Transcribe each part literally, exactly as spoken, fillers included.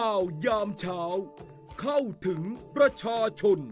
ข่าวยามเช้าเข้าถึงประชาชน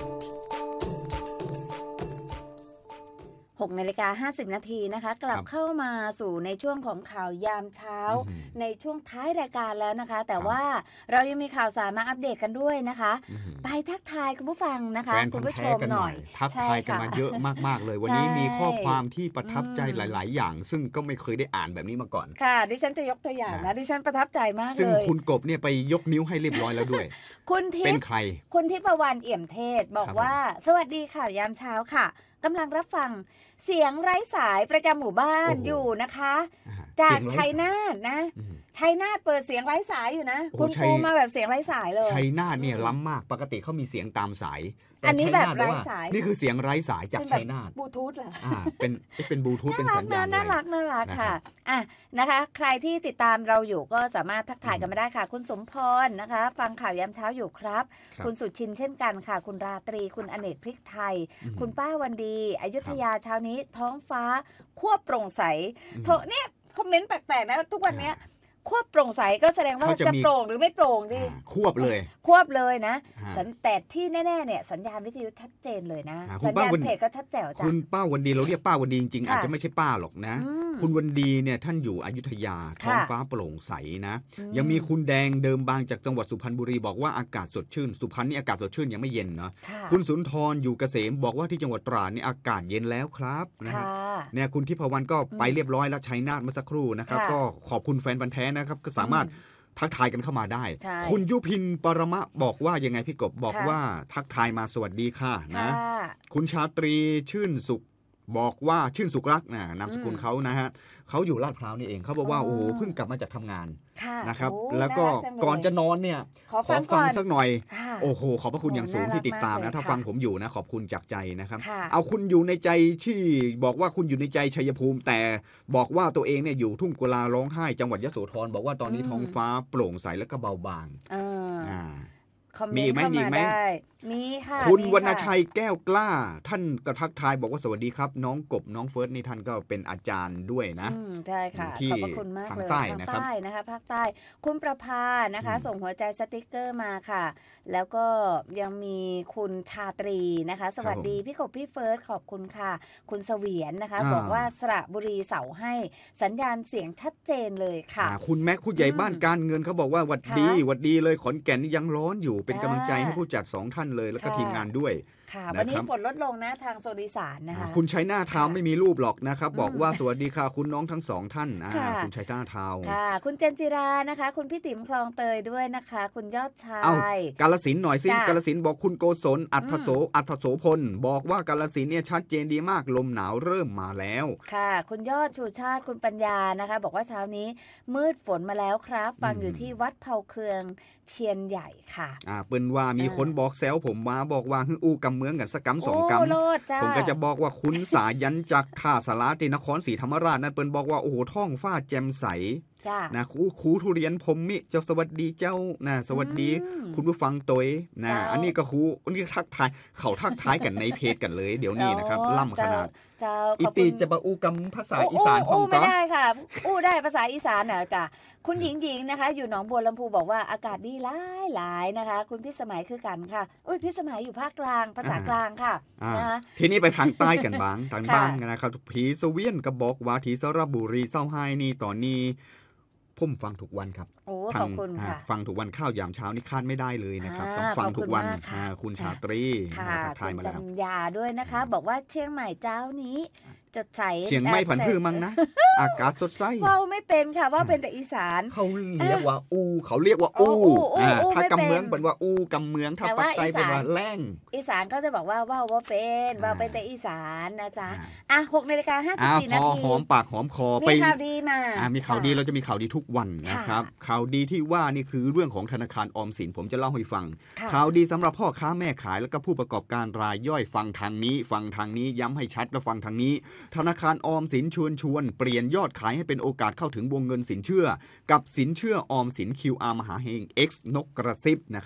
หกนาฬิกาห้าสิบนาทีนะคะกลับเข้ามาสู่ในช่วงของข่าวยามเช้าในช่วงท้ายรายการแล้วนะคะแต่ว่าเรายังมีข่าวสารมาอัปเดตกันด้วยนะคะไปทักทายคุณผู้ฟังนะคะคุณผู้ชมหน่อยทักทายกันมาเยอะมากๆเลยวันนี้มีข้อความที่ประทับใจหลายๆอย่างซึ่งก็ไม่เคยได้อ่านแบบนี้มาก่อนค่ะดิฉันจะยกตัวอย่างนะดิฉันประทับใจมากเลยซึ่งคุณกบเนี่ยไปยกนิ้วให้เรียบร้อยแล้วด้วยคุณทิพย์เป็นใครคุณทิพย์ประวันเอี่ยมเทศบอกว่าสวัสดีข่าวยามเช้าค่ะกำลังรับฟังเสียงไร้สายประจำหมู่บ้านอยู่นะคะจากชัยนาทนะชัยนาทเปิดเสียงไร้สายอยู่นะคุณครูมาแบบเสียงไร้สายเลยชัยนาทเนี่ยล้ำมากปกติเขามีเสียงตามสายอันนี้แบบไร้สายนี่คือเสียงไร้สายจากชัยนาทบลูทูธเหรออ่าเป็นเป็นบลูทูธเป็นสัญญาณน่ารักน่ารักค่ะอ่ะนะคะใครที่ติดตามเราอยู่ก็สามารถทักทายกันมาได้ค่ะคุณสมพรนะคะฟังข่าวยามเช้าอยู่ครับคุณสุชินเช่นกันค่ะคุณราตรีคุณอเนกพริกไทยคุณป้าวันดีอยุธยาเช้านี้ท้องฟ้าควบโปร่งใสเนี่ยคอมเมนต์แปลกๆนะทุกวันนี้ควบโปร่งใสก็แสดงว่าจะโปร่งหรือไม่โปร่งดิควบเลยควบเลยนะแต่ที่แน่ๆเนี่ยสัญญาณวิทยุชัดเจนเลยนะสัญญาณเพจก็ชัดแจ๋วจ้ะคุณป้าวันดีเราเรียกป้าวันดีจริงๆอาจจะไม่ใช่ป้าหรอกนะคุณวันดีเนี่ยท่านอยู่อยุธยาท้องฟ้าโปร่งใสนะยังมีคุณแดงเดิมบางจากจังหวัดสุพรรณบุรีบอกว่าอากาศสดชื่นสุพรรณนี่อากาศสดชื่นยังไม่เย็นเนาะคุณสุนทรอยู่เกษมบอกว่าที่จังหวัดตราดนี่อากาศเย็นแล้วครับนะฮะเนี่ยคุณทิพวรรณก็ไปเรียบร้อยแล้วชัยนาทเมื่อสักครู่นะครับก็ขอบคุณแฟนพันธุ์แท้นะครับก็สามารถทักทายกันเข้ามาได้คุณยุพินปรมะบอกว่ายังไงพี่กบบอกว่าทักทายมาสวัสดีค่ะนะคุณชาตรีชื่นสุขบอกว่าชื่นสุขรักนะนามสกุลเขานะฮะเขาอยู่ลาดพร้าวนี่เองเขาบอกว่าโอ้โหเพิ่งกลับมาจากทำงานนะครับแล้วก็ก่อนจะนอนเนี่ยขอฟังสักหน่อยโอ้โหขอบพระคุณอย่างสูงที่ติดตามนะถ้าฟังผมอยู่นะขอบคุณจากใจนะครับเอาคุณอยู่ในใจที่บอกว่าคุณอยู่ในใจชัยภูมิแต่บอกว่าตัวเองเนี่ยอยู่ทุ่งกุลาร้องไห้จังหวัดยโสธรบอกว่าตอนนี้ท้องฟ้าโปร่งใสแล้วก็เบาบางอ่ามีไหมมีไหมมีค่ะคุณวรรณชัยแก้วกล้าท่านก็ทักทายบอกว่าสวัสดีครับน้องกบน้องเฟิร์สนี่ท่านก็เป็นอาจารย์ด้วยนะใช่ค่ะขอบพระคุณมากเลยทางใต้นะครับนะคะภาคใต้คุณประภานะคะส่งหัวใจสติ๊กเกอร์มาค่ะแล้วก็ยังมีคุณชาตรีนะคะสวัสดีพี่กบพี่เฟิร์สขอบคุณค่ะคุณเสวียนนะคะบอกว่าสระบุรีเสาให้สัญญาณเสียงชัดเจนเลยค่ะคุณแม็กผู้ใหญ่บ้านการเงินเขาบอกว่าวัดดีวัดดีเลยขอนแก่นนี่ยังร้อนอยู่เป็นกำลังใจให้ผู้จัดสองท่านเลยแล้วก็ทีมงานด้วยค่ะวันนี้ฝนลดลงนะทางโซนอีสานนะคะคุณชัยนาทาวไม่มีรูปหรอกนะครับบอกว่าสวัสดีค่ะคุณน้องทั้งสองท่านคุณชัยนาทาวค่ะคุณเจนจิรานะคะคุณพี่ติ๋มคลองเตยด้วยนะคะคุณยอดชายกาฬสินธุ์หน่อยสิกาฬสินธุ์บอกคุณโกศลอัฐโสอัฐโสพลบอกว่ากาฬสินธุ์เนี่ยชัดเจนดีมากลมหนาวเริ่มมาแล้วค่ะคุณยอดชูชาติคุณปัญญานะคะบอกว่าเช้านี้มืดฝนมาแล้วครับฟังอยู่ที่วัดเผาเคืองเชียนใหญ่ค่ะอ่าเปิ้นว่ามีคนบอกแซวผมมาบอกว่าฮึอู้กำเมืองกันสักกำสองกำผมก็จะบอกว่าคุณสายันจากท่าสาราที่นครศรีธรรมราชนั่นเปิ้นบอกว่าโอ้โหท้องฟ้าแจ่มใสนะครูครูทุเรียนผมมิเจ้าสวัสดีเจ้านะสวัสดีคุณผู้ฟังตัวนะอันนี้ก็ครูอันนี้ทักทายเขาทักทายกันในเพจกันเลยเดี๋ยวนี้นะครับล่ำขนาดอีตีจะบะอูกำภาษาอีสานของก็ไม่ได้ค่ะอู้ได้ภาษาอีสานน่ะจ้ะคุณหญิงหญิงนะคะอยู่หนองบัวลำพูบอกว่าอากาศดีหลายหลายนะคะคุณพิสมัยคือกันค่ะอุ้ยพิสมัยอยู่ภาคกลางภาษากลางค่ะนะคะทีนี้ไปทางใต้กันบ้างทางบ้างนะครับผีเสวียนก็บอกว่าที่สระบุรีเศร้าไห้นี่ตอนนี้ผมฟังทุกวันครับโอ้ขอบคุณค่ะฟังทุกวันข้าวยามเช้านี่คาดไม่ได้เลยนะครับต้องฟังทุกวันคุณชาตรีทักทายมาแล้วจันยาด้วยนะคะบอกว่าเชียงใหม่เจ้านี้จดใสเชียงใหม่ผันพือมั้งนะอากาศสดใสว่าไม่เป็นค่ะว่าเป็นแต่อีสานเขาเรียกว่าอูเขาเรียกว่าอูถ้ากำเมืองเป็นว่าอูกำเมืองถ้าปักใต้เป็นว่าแรงอีสานก็จะบอกว่าว่าว่าเป็นว่าเป็นแต่อีสานนะจ๊ะอ่ะหกนาฬิกาห้าสิบสี่นาทีหอมปากหอมคอไปมีข่าวดีมามีข่าวดีเราจะมีข่าวดีทุกวันนะครับข่าวดีที่ว่านี่คือเรื่องของธนาคารออมสินผมจะเล่าให้ฟังข่าวดีสำหรับพ่อค้าแม่ขายแล้วก็ผู้ประกอบการรายย่อยฟังทางนี้ฟังทางนี้ย้ำให้ชัดและฟังทางนี้ธนาคารออมสินชวนชวนเปลี่ยนยอดขายให้เป็นโอกาสเข้าถึงวงเงินสินเชื่อกับสินเชื่อออมสิน คิว อาร์ มหาเฮง X นกกระซิบนะครับ